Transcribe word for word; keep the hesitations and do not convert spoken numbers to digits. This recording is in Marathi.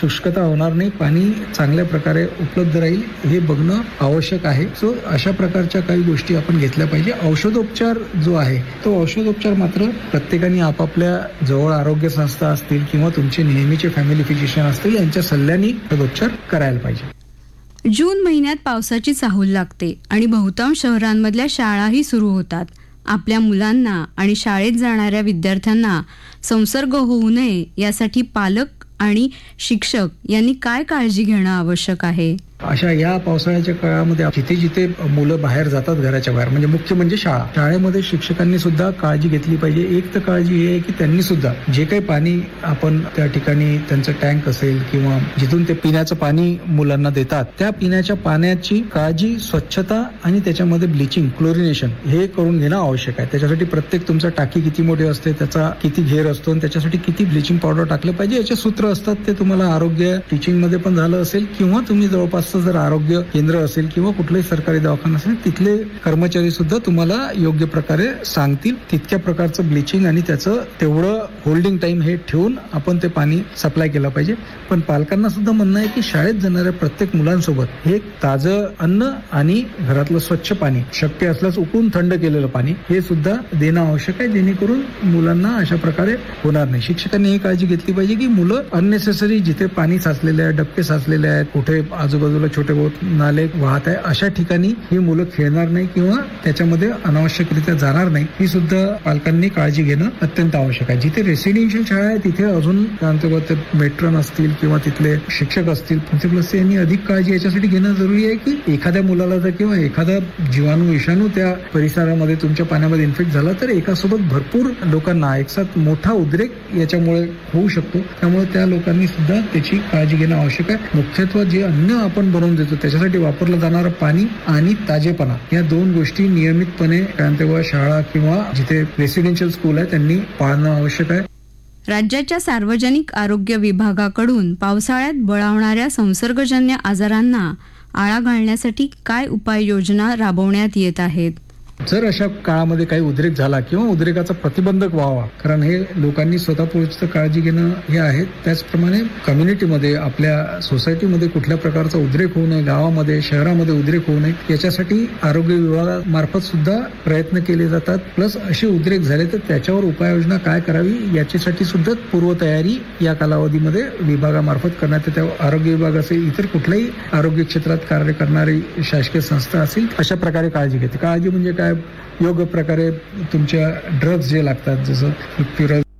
शुष्कता होणार नाही, पाणी चांगल्या प्रकारे उपलब्ध राहील हे बघणं आवश्यक आहे. सो अशा प्रकारच्या काही गोष्टी आपण घेतल्या पाहिजे. औषधोपचार जो आहे तो औषधोपचार मात्र प्रत्येकाने आपापल्या जवळ आरोग्य संस्था असतील किंवा तुमचे नेहमीचे फॅमिली फिजिशियन असतील यांच्या सल्ल्याने औषधोपचार करायला पाहिजे. जून महिन्यात पावसाची चाहूल लागते आणि बहुतांश शहरांमधल्या शाळाही सुरू होतात. आपल्या मुलांना आणि शाळेत जाणाऱ्या विद्यार्थ्यांना संसर्ग होऊ नये यासाठी पालक आणि शिक्षक यांनी काय काळजी घेणं आवश्यक आहे? अशा या पावसाळ्याच्या काळामध्ये जिथे जिथे मुलं बाहेर जातात घराच्या बाहेर, म्हणजे मुख्य म्हणजे शाळा, शाळेमध्ये शिक्षकांनी सुद्धा काळजी घेतली पाहिजे. एक तर काळजी ही आहे की त्यांनी सुद्धा जे काही पाणी आपण त्या ठिकाणी त्यांचं टँक असेल किंवा जिथून ते पिण्याचं पाणी मुलांना देतात त्या पिण्याच्या पाण्याची काळजी, स्वच्छता आणि त्याच्यामध्ये ब्लिचिंग, क्लोरिनेशन हे करून घेणं आवश्यक आहे. त्याच्यासाठी प्रत्येक तुमचा टाकी किती मोठी असते, त्याचा किती घेर असतो आणि त्याच्यासाठी किती ब्लिचिंग पावडर टाकलं पाहिजे याचे सूत्र असतात. ते तुम्हाला आरोग्य टीचिंग मध्ये पण झालं असेल किंवा तुम्ही जवळपास जर आरोग्य केंद्र असेल किंवा कुठलाही सरकारी दवाखाना असेल तिथले कर्मचारी सुद्धा तुम्हाला योग्य प्रकारे सांगतील. तितक्या प्रकारचं ब्लिचिंग आणि त्याचं तेवढं होल्डिंग टाइम हे ठेवून आपण ते पाणी सप्लाय केलं पाहिजे. पण पालकांना सुद्धा म्हणणं आहे की शाळेत जाणाऱ्या प्रत्येक मुलांसोबत हे ताजं अन्न आणि घरातलं स्वच्छ पाणी, शक्य असल्यास उकळून थंड केलेलं पाणी हे सुद्धा देणं आवश्यक आहे, जेणेकरून मुलांना अशा प्रकारे होणार नाही. शिक्षकांनी ही काळजी घेतली पाहिजे की मुलं अननेसेसरी जिथे पाणी साचलेले आहे, डबके साचलेले आहेत, कुठे आजूबाजूला छोटे बहुत नाले वाहत आहे अशा ठिकाणी ही मुलं खेळणार नाही किंवा त्याच्यामध्ये अनावश्यकरित्या जाणार नाही, ही सुद्धा पालकांनी काळजी घेणं अत्यंत आवश्यक आहे. जिथे रेसिडेन्शियल शाळा आहे तिथे अजून मेट्रन असतील किंवा तिथले शिक्षक असतील, प्रिन्सिपल यांनी अधिक काळजी याच्यासाठी घेणं जरुरी आहे की एखाद्या मुलाला जर किंवा एखादा जीवाणू विषाणू त्या परिसरामध्ये तुमच्या पाण्यामध्ये इन्फेक्ट झाला तर एकासोबत भरपूर लोकांना एकसाथ मोठा उद्रेक याच्यामुळे होऊ शकतो. त्यामुळे त्या लोकांनी सुद्धा त्याची काळजी घेणं आवश्यक आहे. मुख्यत्वे जे अन्न आपण बनवून देतो त्याच्यासाठी वापरलं जाणारं पाणी आणि ताजेपणा या दोन गोष्टी नियमितपणे तेव्हा शाळा किंवा जिथे रेसिडेन्शियल स्कूल आहे त्यांनी पाळणं आवश्यक आहे. राज्याच्या सार्वजनिक आरोग्य विभागाकडून पावसाळ्यात बळावणाऱ्या संसर्गजन्य आजारांना आळा घालण्यासाठी काय उपाययोजना राबवण्यात येत आहेत? जर अशा काळामध्ये काही उद्रेक झाला किंवा उद्रेकाचा प्रतिबंधक व्हावा, कारण हे लोकांनी स्वतःपूर्वीच काळजी घेणं हे आहे. त्याचप्रमाणे कम्युनिटीमध्ये आपल्या सोसायटीमध्ये कुठल्या प्रकारचा उद्रेक होऊ नये, गावामध्ये शहरामध्ये उद्रेक होऊ नये याच्यासाठी आरोग्य विभागामार्फत सुद्धा प्रयत्न केले जातात. प्लस असे उद्रेक झाले तर त्याच्यावर उपाययोजना काय करावी याच्यासाठी सुद्धा पूर्वतयारी या कालावधीमध्ये विभागामार्फत करण्यात येते. आरोग्य विभाग असेल, इतर कुठल्याही आरोग्य क्षेत्रात कार्य करणारी शासकीय संस्था असेल अशा प्रकारे काळजी घेते. काळजी म्हणजे काय, योग्य प्रकारे तुमच्या ड्रग्ज जे लागतात जसं प्युरा